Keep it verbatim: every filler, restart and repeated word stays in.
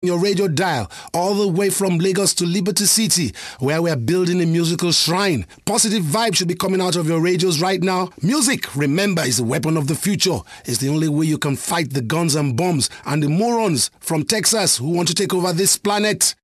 your radio dial all the way from Lagos to Liberty City, where we're building a musical shrine. Positive vibes should be coming out of your radios right now. Music, remember, is the weapon of the future. It's the only way you can fight the guns and bombs and the morons from Texas who want to take over this planet.